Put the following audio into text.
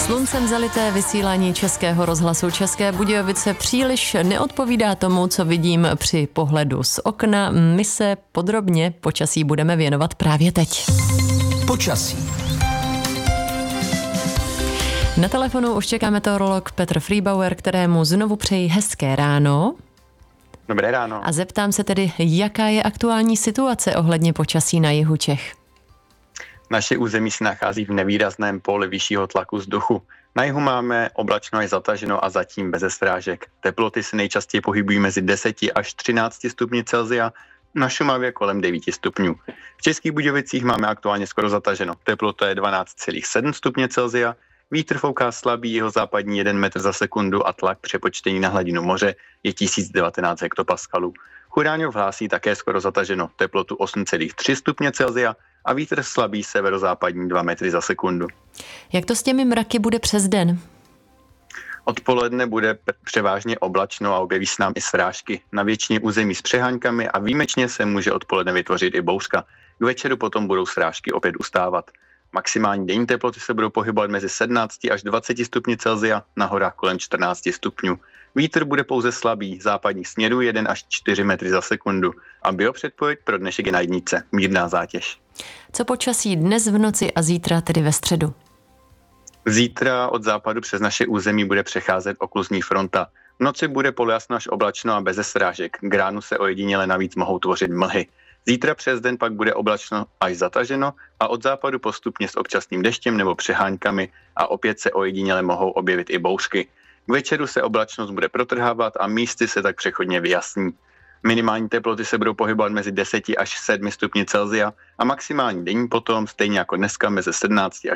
Sluncem zalité vysílání Českého rozhlasu České Budějovice příliš neodpovídá tomu, co vidím při pohledu z okna. My se podrobně počasí budeme věnovat právě teď. Počasí. Na telefonu už čeká meteorolog Petr Friebauer, kterému znovu přeji hezké ráno. Dobré ráno. A zeptám se tedy, jaká je aktuální situace ohledně počasí na jihu Čech. Naše území se nachází v nevýrazném poli vyššího tlaku vzduchu. Na jihu máme oblačno až zataženo a zatím beze srážek. Teploty se nejčastěji pohybují mezi 10 až 13 stupni Celsia, na Šumavě kolem 9 stupňů. V Českých Budějovicích máme aktuálně skoro zataženo. Teplota je 12,7 stupně Celsia, vítr fouká slabý jihozápadní 1 metr za sekundu a tlak přepočtení na hladinu moře je 1019 hektopaskalů. Chudáňov hlásí také skoro zataženo, teplotu 8,3 stupně Celsia a vítr slabý severozápadní 2 metry za sekundu. Jak to s těmi mraky bude přes den? Odpoledne bude převážně oblačno a objeví se nám i srážky. Na většině území s přeháňkami a výjimečně se může odpoledne vytvořit i bouřka. K večeru potom budou srážky opět ustávat. Maximální denní teploty se budou pohybovat mezi 17 až 20 stupni Celsia, na horách kolem 14 stupňů. Vítr bude pouze slabý, západní směru 1 až 4 metry za sekundu. A biopředpověď pro dnešek je na jedničce, mírná zátěž. Co počasí dnes v noci a zítra, tedy ve středu? Zítra od západu přes naše území bude přecházet okluzní fronta. V noci bude polojasno až oblačno a beze srážek. K ránu se ojediněle navíc mohou tvořit mlhy. Zítra přes den pak bude oblačno až zataženo a od západu postupně s občasným deštěm nebo přeháňkami a opět se ojediněle mohou objevit i bouřky. K večeru se oblačnost bude protrhávat a místy se tak přechodně vyjasní. Minimální teploty se budou pohybovat mezi 10 až 7 stupni Celsia a maximální denní potom, stejně jako dneska, mezi 17 až